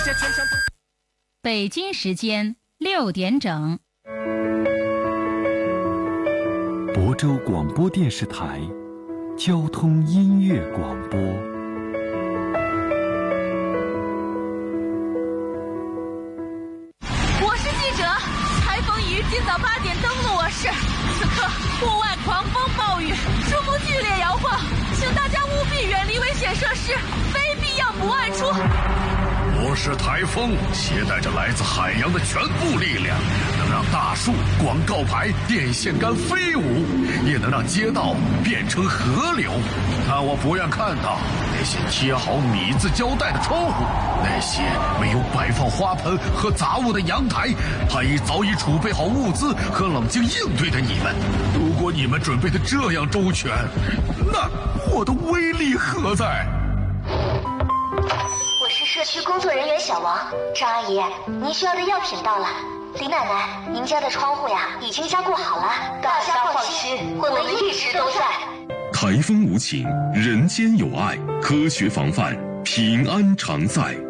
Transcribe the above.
北京时间6点整， 亳州广播电视台交通音乐广播。 我是记者，台风于今早8点登陆我市，此刻户外狂风暴雨，树木剧烈摇晃，请大家务必远离危险设施，非必要不外出。 我是台风，携带着来自海洋的全部力量，能让大树、广告牌、电线杆飞舞，也能让街道变成河流。但我不愿看到那些贴好米字胶带的窗户，那些没有摆放花盆和杂物的阳台，还已早已储备好物资和冷静应对的你们。如果你们准备的这样周全，那我的威力何在？ 我是社区工作人员小王。张阿姨，您需要的药品到了。李奶奶，您家的窗户呀已经加固好了，大家放心，我们一直都在。 台风无情，人间有爱，科学防范，平安常在。